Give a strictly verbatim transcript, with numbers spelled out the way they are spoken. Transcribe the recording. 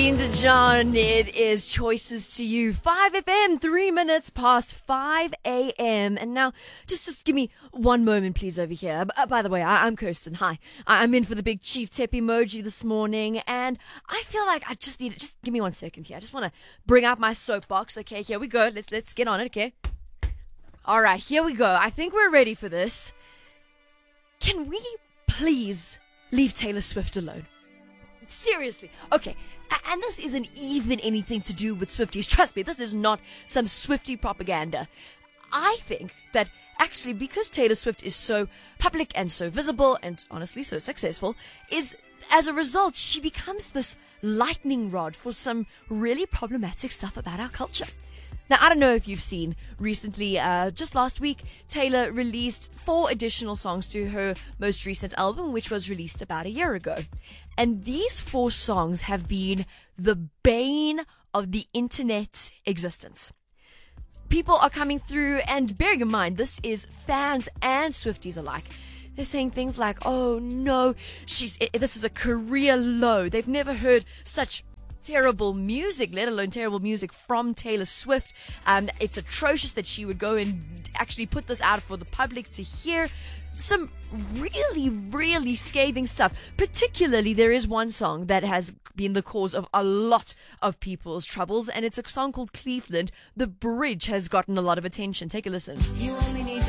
Celine Dion, it is Choices to You. five F M, three minutes past five A M. And now, just just give me one moment, please, over here. Uh, by the way, I, I'm Kirsten. Hi. I, I'm in for the big Chief Tip emoji this morning, and I feel like I just need to, just give me one second here. I just want to bring out my soapbox. Okay, here we go. Let's, let's get on it, okay? All right, here we go. I think we're ready for this. Can we please leave Taylor Swift alone? Seriously. Okay. A- And this isn't even anything to do with Swifties. Trust me, this is not some Swiftie propaganda. I think that actually because Taylor Swift is so public and so visible and honestly so successful, is as a result, she becomes this lightning rod for some really problematic stuff about our culture. Now, I don't know if you've seen recently, uh, just last week, Taylor released four additional songs to her most recent album, which was released about a year ago. And these four songs have been the bane of the internet's existence. People are coming through, and bearing in mind, this is fans and Swifties alike. They're saying things like, oh no, she's this is a career low. They've never heard such terrible music, let alone terrible music from Taylor Swift. Um, it's atrocious that she would go and actually put this out for the public to hear. Some really, really scathing stuff. Particularly, there is one song that has been the cause of a lot of people's troubles, and it's a song called Cleveland. The bridge has gotten a lot of attention. Take a listen. You only need